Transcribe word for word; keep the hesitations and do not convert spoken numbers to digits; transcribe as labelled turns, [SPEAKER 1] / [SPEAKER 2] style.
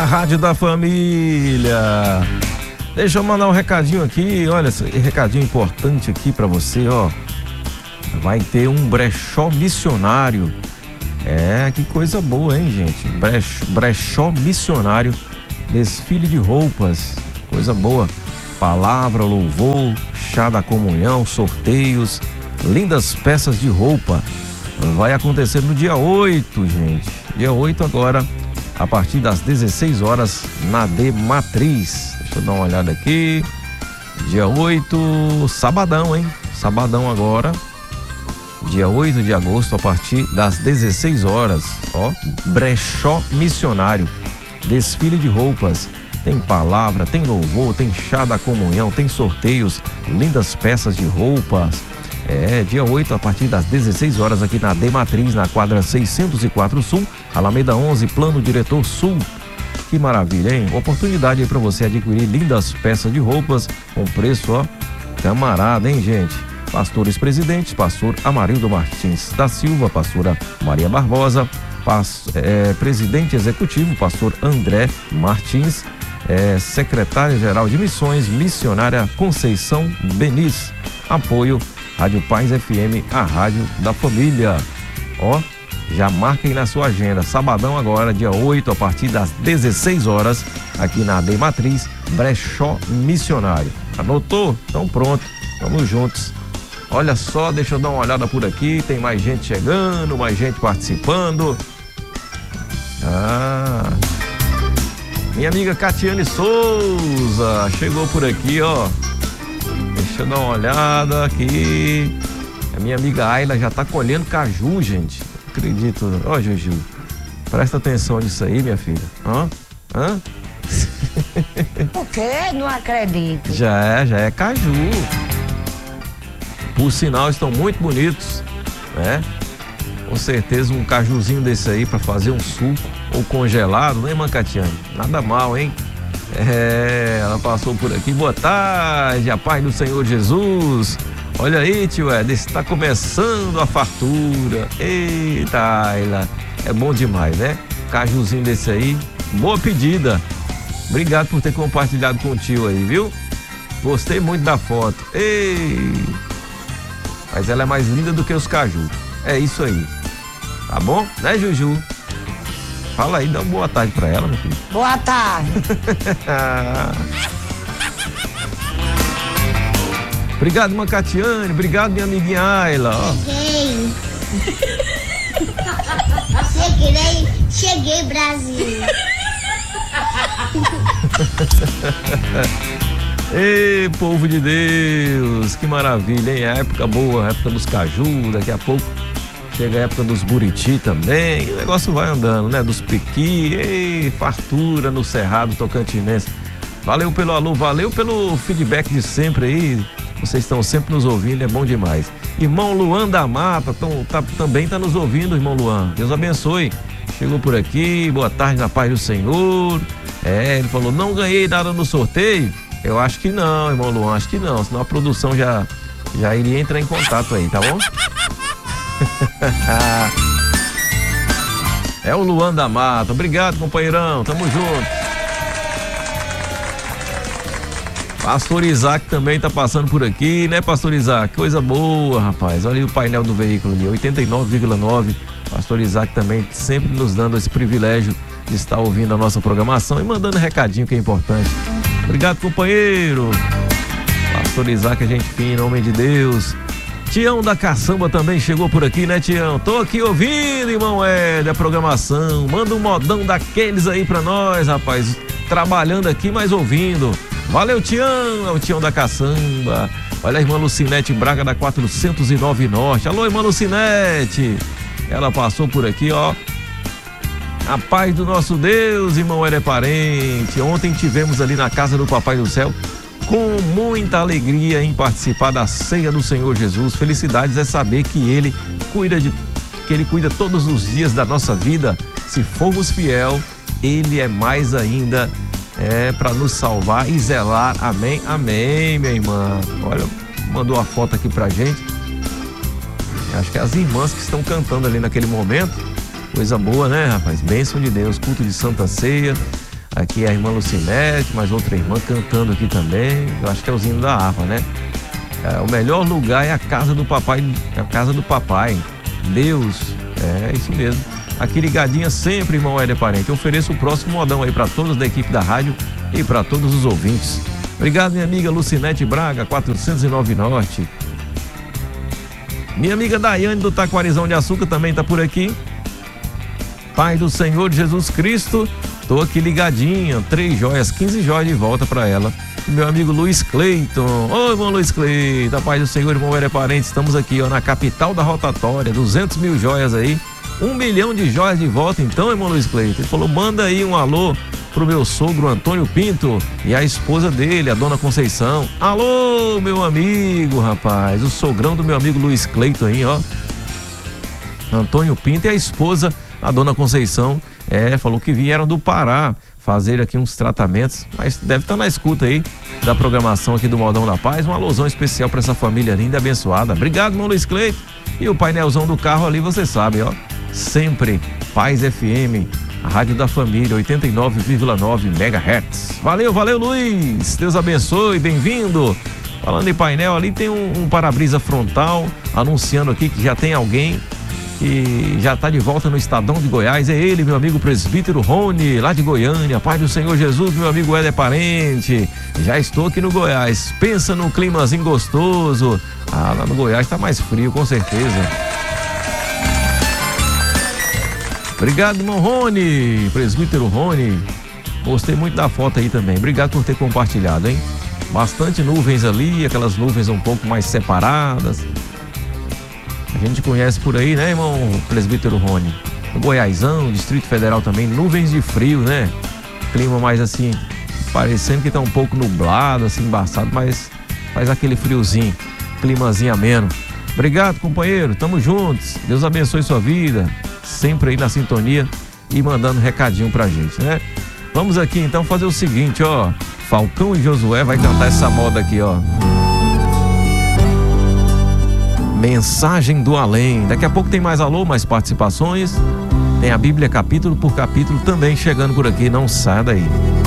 [SPEAKER 1] Rádio da Família. Deixa eu mandar um recadinho aqui, olha, esse recadinho importante aqui pra você, ó. Vai ter um brechó missionário. É, que coisa boa, hein, gente? Brechó, brechó missionário, desfile de roupas, coisa boa. Palavra, louvor, chá da comunhão, sorteios, lindas peças de roupa. Vai acontecer no dia oito, gente. Dia oito agora, a partir das dezesseis horas, na D Matriz. Deixa eu dar uma olhada aqui. Dia oito, sabadão, hein? Sabadão agora. Dia oito de agosto, a partir das dezesseis horas. Ó, brechó missionário. Desfile de roupas. Tem palavra, tem louvor, tem chá da comunhão, tem sorteios, lindas peças de roupas. É, dia oito, a partir das dezesseis horas, aqui na D Matriz, na quadra seiscentos e quatro Sul, Alameda onze, Plano Diretor Sul. Que maravilha, hein? Oportunidade aí pra você adquirir lindas peças de roupas com preço, ó, camarada, hein, gente? Pastores presidentes, pastor Amarildo Martins da Silva, pastora Maria Barbosa, pas, é, presidente executivo, pastor André Martins, é, secretária-geral de missões, missionária Conceição Beniz. Apoio Rádio Paz F M, a rádio da família. Ó, já marquem na sua agenda, sabadão agora, dia oito, a partir das dezesseis horas, aqui na D Matriz, brechó missionário. Anotou? Então pronto, vamos juntos. Olha só, deixa eu dar uma olhada por aqui, tem mais gente chegando, mais gente participando. Ah, minha amiga Catiane Souza chegou por aqui, ó. Deixa eu dar uma olhada aqui. A minha amiga Ayla já tá colhendo caju, gente. Não acredito. Ó, Juju, presta atenção nisso aí, minha filha. Hã? Hã?
[SPEAKER 2] Por quê? Não acredito.
[SPEAKER 1] Já é, já é caju. Por sinal, estão muito bonitos, né? Com certeza um cajuzinho desse aí para fazer um suco ou congelado, né, irmã Catiane? Nada mal, hein? É, ela passou por aqui. Boa tarde, a paz do Senhor Jesus. Olha aí, tio Ed, está começando a fartura. Eita, Ayla, é bom demais, né? Cajuzinho desse aí, boa pedida. Obrigado por ter compartilhado com o tio aí, viu? Gostei muito da foto. Ei! Mas ela é mais linda do que os caju. É isso aí. Tá bom? Né, Juju? Fala aí, dá uma boa tarde pra ela, meu filho.
[SPEAKER 2] Boa tarde.
[SPEAKER 1] Obrigado, irmã Catiane. Obrigado, minha amiguinha Ayla.
[SPEAKER 3] Cheguei. Cheguei. Cheguei, Brasil.
[SPEAKER 1] Ei, povo de Deus, que maravilha, hein? A época boa, a época dos caju, daqui a pouco chega a época dos buriti também, e o negócio vai andando, né? Dos piqui, ei, fartura no Cerrado Tocantinense. Valeu pelo alô, valeu pelo feedback de sempre aí, vocês estão sempre nos ouvindo, é bom demais. Irmão Luan da Mata, tão, tá, também tá nos ouvindo, irmão Luan, Deus abençoe. Chegou por aqui, boa tarde, na paz do Senhor. É, ele falou, não ganhei nada no sorteio. Eu acho que não, irmão Luan, acho que não, senão a produção já, já iria entrar em contato aí, tá bom? É o Luan da Mata, obrigado, companheirão, tamo junto. Pastor Isaac também tá passando por aqui, né, Pastor Isaac? Coisa boa, rapaz, olha aí o painel do veículo ali, oitenta e nove vírgula nove. Pastor Isaac também sempre nos dando esse privilégio de estar ouvindo a nossa programação e mandando recadinho que é importante. Obrigado, companheiro. Pastor Isaac, a gente fina, homem de Deus. Tião da Caçamba também chegou por aqui, né, Tião? Tô aqui ouvindo, irmão Ed, a programação. Manda um modão daqueles aí pra nós, rapaz. Trabalhando aqui, mas ouvindo. Valeu, Tião. É o Tião da Caçamba. Olha a irmã Lucinete Braga da quatrocentos e nove Norte. Alô, irmã Lucinete. Ela passou por aqui, ó. A paz do nosso Deus, irmão Ed é parente. Ontem tivemos ali na casa do Papai do Céu com muita alegria em participar da ceia do Senhor Jesus. Felicidades é saber que Ele cuida de, que Ele cuida todos os dias da nossa vida. Se formos fiel, Ele é mais ainda é, para nos salvar e zelar. Amém, amém, minha irmã. Olha, mandou a foto aqui pra gente. Acho que é as irmãs que estão cantando ali naquele momento. Coisa boa, né, rapaz? Bênção de Deus, culto de Santa Ceia. Aqui é a irmã Lucinete, mais outra irmã cantando aqui também. Eu acho que é o Zinho da harpa, né? É, o melhor lugar é a casa do papai, a casa do papai. Deus, é isso mesmo. Aqui ligadinha sempre, irmão Éder Parente. Eu ofereço o próximo modão aí para todos da equipe da rádio e para todos os ouvintes. Obrigado, minha amiga Lucinete Braga, quatrocentos e nove Norte. Minha amiga Daiane do Taquarizão de Açúcar também tá por aqui. Pai do Senhor Jesus Cristo, tô aqui ligadinha, três joias, quinze joias de volta para ela. E meu amigo Luiz Cleiton, ô irmão Luiz Cleiton, Pai do Senhor, irmão Éder Parente, estamos aqui ó, na capital da rotatória, duzentos mil joias aí, um milhão de joias de volta então, irmão Luiz Cleiton. Ele falou, manda aí um alô pro meu sogro Antônio Pinto e a esposa dele, a dona Conceição. Alô, meu amigo, rapaz, o sogrão do meu amigo Luiz Cleiton aí, ó. Antônio Pinto e a esposa, a dona Conceição, é, falou que vieram do Pará fazer aqui uns tratamentos, mas deve estar na escuta aí da programação aqui do Modão da Paz. Um alusão especial para essa família linda e abençoada. Obrigado, irmão Luiz Cleiton. E o painelzão do carro ali, você sabe, ó, sempre Paz F M, a rádio da família, oitenta e nove vírgula nove megahertz. Valeu, valeu, Luiz. Deus abençoe, bem-vindo. Falando em painel, ali tem um, um para-brisa frontal, anunciando aqui que já tem alguém que já está de volta no Estadão de Goiás. É ele, meu amigo presbítero Rony, lá de Goiânia. Paz do Senhor Jesus, meu amigo Éder Parente. Já estou aqui no Goiás. Pensa num climazinho gostoso. Ah, lá no Goiás está mais frio, com certeza. Obrigado, irmão Rony, presbítero Rony. Gostei muito da foto aí também. Obrigado por ter compartilhado, hein? Bastante nuvens ali, aquelas nuvens um pouco mais separadas. A gente conhece por aí, né, irmão presbítero Rony? No Goiásão, Distrito Federal também, nuvens de frio, né? Clima mais assim, parecendo que tá um pouco nublado, assim, embaçado, mas faz aquele friozinho, climazinho ameno. Obrigado, companheiro, tamo juntos. Deus abençoe sua vida, sempre aí na sintonia e mandando recadinho pra gente, né? Vamos aqui então fazer o seguinte, ó. Falcão e Josué vai cantar essa moda aqui, ó. Mensagem do Além. Daqui a pouco tem mais alô, mais participações. Tem a Bíblia capítulo por capítulo também chegando por aqui. Não saia daí.